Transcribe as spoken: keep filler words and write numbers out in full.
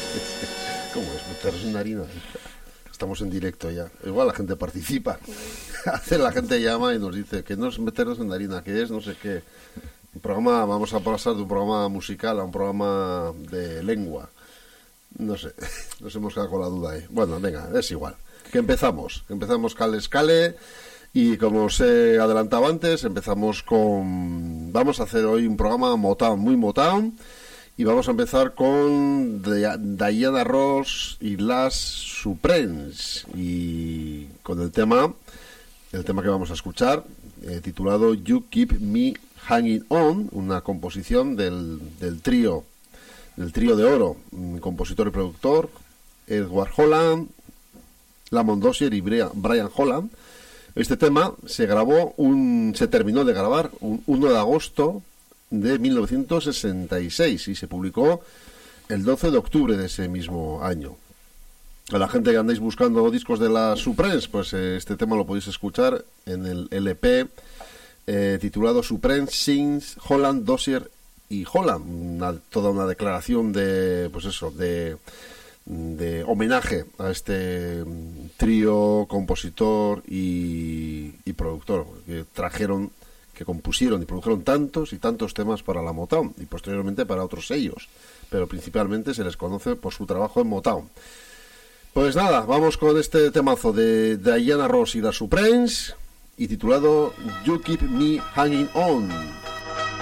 ¿Cómo es? Meterse en harina. Estamos en directo ya. Igual la gente participa. Hace la gente llama y nos dice que no es meternos en harina, que es no sé qué. Un programa, vamos a pasar de un programa musical a un programa de lengua. No sé, nos hemos quedado con la duda ahí. Bueno, venga, es igual. Que empezamos. Empezamos cale escale. Y como os he adelantado antes, empezamos con... Vamos a hacer hoy un programa Motown, muy Motown. Y vamos a empezar con Diana Ross y las Supremes. Y con el tema, el tema que vamos a escuchar, eh, titulado You Keep Me Hanging On, una composición del, del trío, del trío de oro, compositor y productor, Edward Holland, Lamont Dozier y Brian Holland. Este tema se grabó, un, se terminó de grabar un uno de agosto de mil novecientos sesenta y seis y se publicó el doce de octubre de ese mismo año. A la gente que andáis buscando discos de las Supremes, pues eh, este tema lo podéis escuchar en el L P eh, titulado Supremes Sings Holland, Dozier y Holland, una, toda una declaración de, pues eso, de, de homenaje a este trío, compositor y, y productor que trajeron, que compusieron y produjeron tantos y tantos temas para la Motown y posteriormente para otros sellos, pero principalmente se les conoce por su trabajo en Motown. Pues nada, vamos con este temazo de Diana Ross y las Supremes y titulado You Keep Me Hanging On.